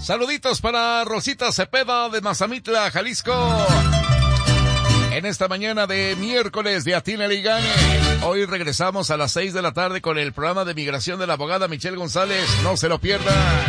Saluditos para Rosita Cepeda de Mazamitla, Jalisco. En esta mañana de miércoles de Atínale y Gane. Hoy regresamos a las 6 de la tarde con el programa de migración de la abogada Michelle González. No se lo pierda.